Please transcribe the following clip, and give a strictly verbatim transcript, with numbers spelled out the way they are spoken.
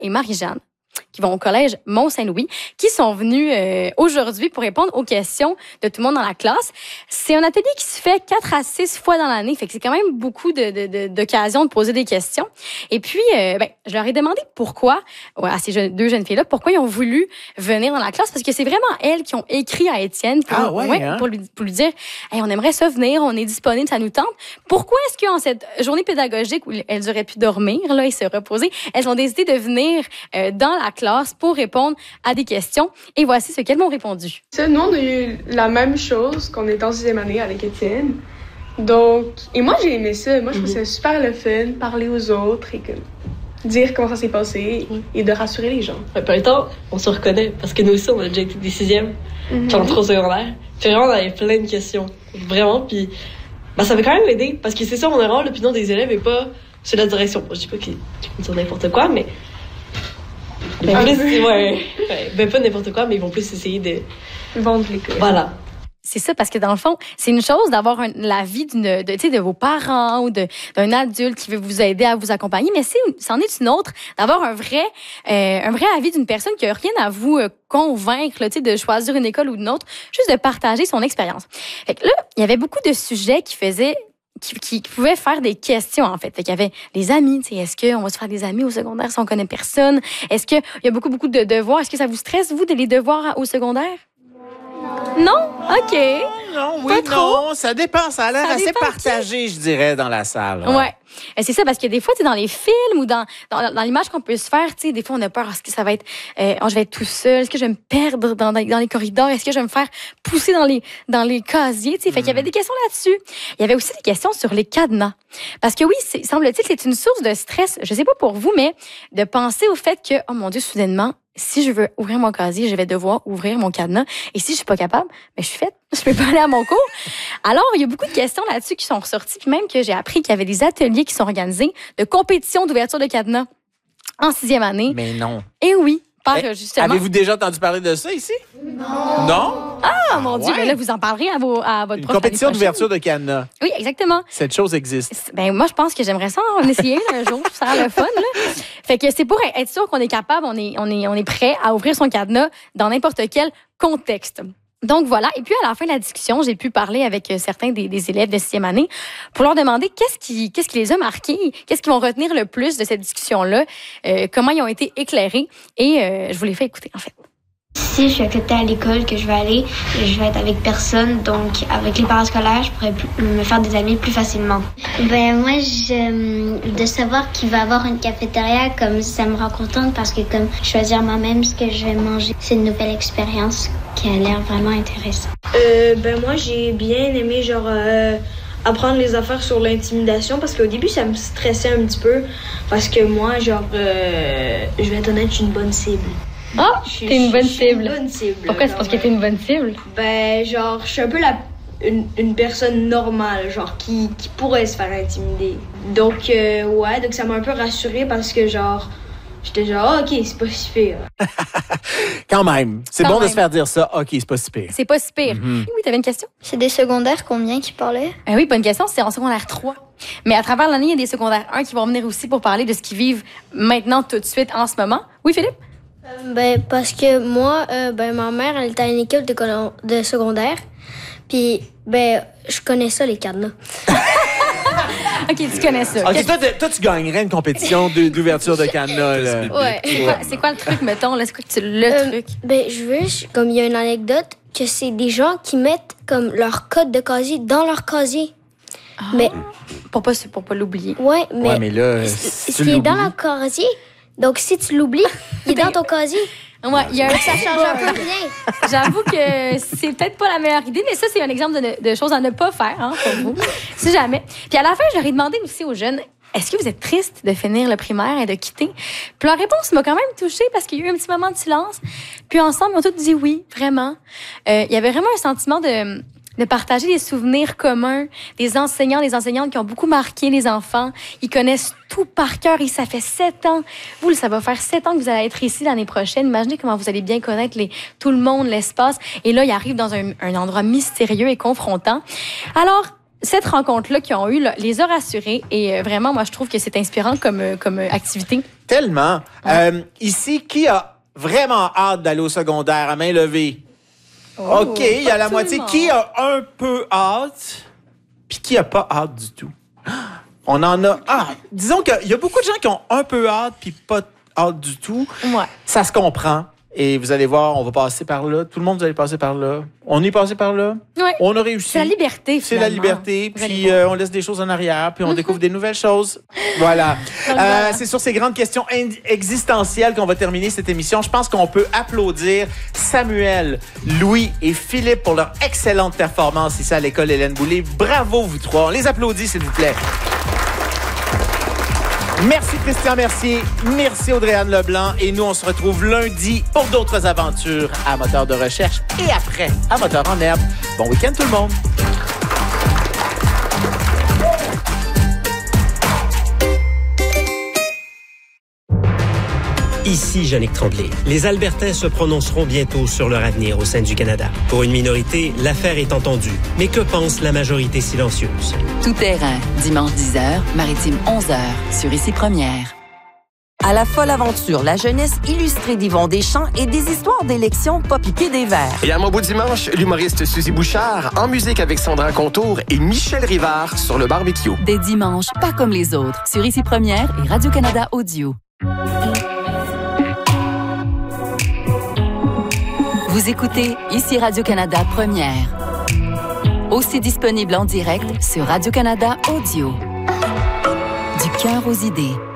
et Marie-Jeanne, qui vont au collège Mont-Saint-Louis, qui sont venus euh, aujourd'hui pour répondre aux questions de tout le monde dans la classe. C'est un atelier qui se fait quatre à six fois dans l'année, fait que c'est quand même beaucoup de, de, de, d'occasions de poser des questions. Et puis, euh, ben, je leur ai demandé pourquoi, ouais, à ces jeunes, deux jeunes filles-là, pourquoi ils ont voulu venir dans la classe, parce que c'est vraiment elles qui ont écrit à Étienne pour, ah ouais, ouais, hein? pour, lui, pour lui dire hey, on aimerait ça venir, on est disponible, ça nous tente. Pourquoi est-ce qu'en cette journée pédagogique où elles auraient pu dormir là, et se reposer, elles ont décidé de venir euh, dans la classe pour répondre à des questions. Et voici ce qu'elles m'ont répondu. Ça, nous, on a eu la même chose qu'on était en sixième année avec Étienne. Donc, et moi, j'ai aimé ça. Moi, je trouve mm-hmm. ça super le fun, parler aux autres et que, dire comment ça s'est passé mm-hmm. et de rassurer les gens. Ouais, par le temps, on se reconnaît parce que nous aussi, on a déjà été des sixièmes, mm-hmm. puis on est au secondaire. Puis vraiment, on avait plein de questions. Vraiment, puis ben, ça m'a quand même aidé parce que c'est ça, mon erreur, l'opinion des élèves et pas sur la direction. Je dis pas qu'ils vont dire n'importe quoi, mais ils vont plus, ouais, ouais, ben pas n'importe quoi, mais ils vont plus essayer de vendre l'école. Voilà. C'est ça, parce que dans le fond, c'est une chose d'avoir un, l'avis d'une, de, tu sais, de vos parents ou de, d'un adulte qui veut vous aider à vous accompagner, mais c'est, c'en est une autre d'avoir un vrai, euh, un vrai avis d'une personne qui a rien à vous euh, convaincre, là, tu sais, de choisir une école ou une autre, juste de partager son expérience. Fait que là, il y avait beaucoup de sujets qui faisaient Qui, qui, qui pouvaient faire des questions, en fait. Fait qu'il y avait les amis, tu sais, est-ce qu'on va se faire des amis au secondaire si on connaît personne? Est-ce qu'il y a beaucoup, beaucoup de devoirs? Est-ce que ça vous stresse, vous, de les devoirs au secondaire? Non? Non? OK. Non, oui, pas trop. non, ça dépend. Ça a l'air ça assez dépend, partagé, je dirais, dans la salle. Ouais. ouais. Et c'est ça, parce que des fois, tu sais, dans les films ou dans, dans, dans l'image qu'on peut se faire, tu sais, des fois, on a peur. Est-ce que ça va être, euh, oh, je vais être tout seul? Est-ce que je vais me perdre dans, dans les corridors? Est-ce que je vais me faire pousser dans les, dans les casiers? Tu sais, fait qu'il y avait des questions là-dessus. Il y avait aussi des questions sur les cadenas. Parce que oui, c'est, semble-t-il, c'est une source de stress. Je sais pas pour vous, mais de penser au fait que, oh mon Dieu, soudainement, si je veux ouvrir mon casier, je vais devoir ouvrir mon cadenas. Et si je suis pas capable, ben, je suis faite. Je peux pas aller à mon cours. Alors, il y a beaucoup de questions là-dessus qui sont ressorties. Puis même que j'ai appris qu'il y avait des ateliers qui sont organisés de compétition d'ouverture de cadenas en sixième année. Mais non. Et oui, par Eh, justement. Avez-vous déjà entendu parler de ça ici? Non. Non? Ah, mon Dieu, ouais. mais là, vous en parlerez à, vos, à votre Une prof. compétition d'ouverture de cadenas. Oui, exactement. Cette chose existe. Ben, moi, je pense que j'aimerais ça en essayer un jour. Ça a l'air le fun, là. Fait que c'est pour être sûr qu'on est capable, on est, on est, on est prêt à ouvrir son cadenas dans n'importe quel contexte. Donc voilà. Et puis à la fin de la discussion, j'ai pu parler avec certains des, des élèves de sixième année pour leur demander qu'est-ce qui, qu'est-ce qui les a marqués, qu'est-ce qu'ils vont retenir le plus de cette discussion-là, euh, comment ils ont été éclairés. Et euh, je vous les fais écouter en fait. Si je suis acceptée à l'école que je vais aller, je vais être avec personne, donc avec les parents scolaires, je pourrais plus, me faire des amis plus facilement. Ben moi, je, de savoir qu'il va avoir une cafétéria, comme ça me rend contente parce que comme choisir moi-même ce que je vais manger, c'est une nouvelle expérience qui a l'air vraiment intéressante. Euh, ben moi, j'ai bien aimé genre euh, apprendre les affaires sur l'intimidation parce qu'au début, ça me stressait un petit peu parce que moi, genre, euh, je vais être honnête, je suis une bonne cible. Ah, oh, t'es une bonne cible. Une bonne cible. Pourquoi c'est parce que t'es une bonne cible? Ben, genre, je suis un peu la, une, une personne normale, genre, qui, qui pourrait se faire intimider. Donc, euh, ouais, donc ça m'a un peu rassurée parce que, genre, j'étais genre, oh, OK, c'est pas si pire. Quand même. C'est Quand bon même. de se faire dire ça. OK, c'est pas si pire. C'est pas si pire. Mm-hmm. Oui, t'avais une question? C'est des secondaires combien qui parlaient? Euh, oui, bonne question. C'est en secondaire trois. Mais à travers l'année, il y a des secondaires un qui vont venir aussi pour parler de ce qu'ils vivent maintenant, tout de suite, en ce moment. Oui, Philippe? Euh, ben, parce que moi, euh, ben, ma mère, elle était à une école de, colo- de secondaire. Puis, ben, je connais ça, les cadenas. OK, tu connais ça. OK, toi, toi, tu gagnerais une compétition de- d'ouverture de cadenas. Là. Ouais. C'est quoi, c'est quoi le truc, mettons? Là, c'est quoi que tu- le Euh, truc? Ben, je veux, je- comme il y a une anecdote, que c'est des gens qui mettent comme leur code de casier dans leur casier. Ah, Mais, pour pas, pour pas l'oublier. ouais, mais, Ouais, mais là, c- si ce tu qui est dans l'oublies- leur casier, donc si tu l'oublies, il est dans ton casier. Ouais, il y a un Ça change un peu rien. J'avoue que c'est peut-être pas la meilleure idée, mais ça, c'est un exemple de, ne- de choses à ne pas faire, hein, pour vous, si jamais. Puis à la fin, j'aurais demandé aussi aux jeunes, est-ce que vous êtes triste de finir le primaire et de quitter? Puis leur réponse m'a quand même touchée parce qu'il y a eu un petit moment de silence. Puis ensemble, ils ont tous dit oui, vraiment. Euh, il y avait vraiment un sentiment de... de partager des souvenirs communs, des enseignants, des enseignantes qui ont beaucoup marqué les enfants. Ils connaissent tout par cœur et ça fait sept ans. Vous, ça va faire sept ans que vous allez être ici l'année prochaine. Imaginez comment vous allez bien connaître les, tout le monde, l'espace. Et là, ils arrivent dans un, un endroit mystérieux et confrontant. Alors, cette rencontre-là qu'ils ont eue là, les a rassurés. Et euh, vraiment, moi, je trouve que c'est inspirant comme, euh, comme euh, activité. Tellement. Ouais. Euh, ici, qui a vraiment hâte d'aller au secondaire à main levée? Oh, OK, il y a la moitié. Qui a un peu hâte? Puis qui a pas hâte du tout? On en a... Ah, disons qu'il y a beaucoup de gens qui ont un peu hâte puis pas hâte du tout. Ouais. Ça se comprend. Et vous allez voir, on va passer par là. Tout le monde, vous allez passer par là. On est passé par là. Ouais. On a réussi. C'est la liberté, finalement. C'est la liberté. Puis euh, on laisse des choses en arrière. Puis on mm-hmm. découvre des nouvelles choses. Voilà. euh, voilà. C'est sur ces grandes questions existentielles qu'on va terminer cette émission. Je pense qu'on peut applaudir Samuel, Louis et Philippe pour leur excellente performance ici à l'école Hélène Boulay. Bravo, vous trois. On les applaudit, s'il vous plaît. Merci Christian Mercier, merci Audrey-Anne Leblanc et nous on se retrouve lundi pour d'autres aventures à Moteur de recherche et après à Moteur en herbe. Bon week-end tout le monde! Ici Jannick Tremblay. Les Albertains se prononceront bientôt sur leur avenir au sein du Canada. Pour une minorité, l'affaire est entendue. Mais que pense la majorité silencieuse? Tout terrain, dimanche dix heures, Maritime onze heures, sur Ici Première. À la folle aventure, la jeunesse illustrée d'Yvon Deschamps et des histoires d'élections pas piquées des verres. Et à mon beau dimanche, l'humoriste Suzy Bouchard, en musique avec Sandra Contour et Michel Rivard sur le barbecue. Des dimanches, pas comme les autres, sur Ici Première et Radio-Canada Audio. Vous écoutez Ici Radio-Canada Première. Aussi disponible en direct sur Radio-Canada Audio. Du cœur aux idées.